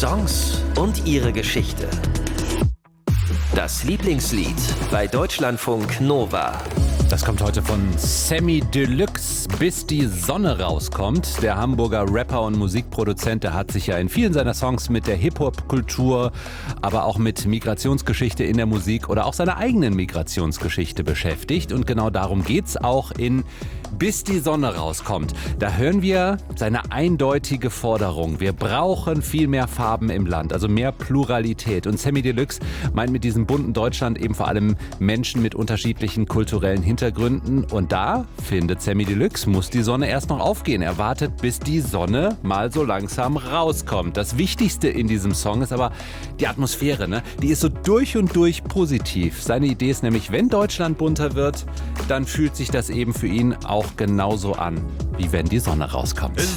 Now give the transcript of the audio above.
Songs und ihre Geschichte. Das Lieblingslied bei Deutschlandfunk Nova. Das kommt heute von Samy Deluxe, bis die Sonne rauskommt. Der Hamburger Rapper und Musikproduzent, der hat sich ja in vielen seiner Songs mit der Hip-Hop-Kultur, aber auch mit Migrationsgeschichte in der Musik oder auch seiner eigenen Migrationsgeschichte beschäftigt. Und genau darum geht's auch in Bis die Sonne rauskommt. Da hören wir seine eindeutige Forderung. Wir brauchen viel mehr Farben im Land, also mehr Pluralität. Und Samy Deluxe meint mit diesem bunten Deutschland eben vor allem Menschen mit unterschiedlichen kulturellen Hintergründen. Und da, findet Samy Deluxe, muss die Sonne erst noch aufgehen. Er wartet, bis die Sonne mal so langsam rauskommt. Das Wichtigste in diesem Song ist aber die Atmosphäre, ne? Die ist so durch und durch positiv. Seine Idee ist nämlich, wenn Deutschland bunter wird, dann fühlt sich das eben für ihn auch genauso an, wie wenn die Sonne rauskommt.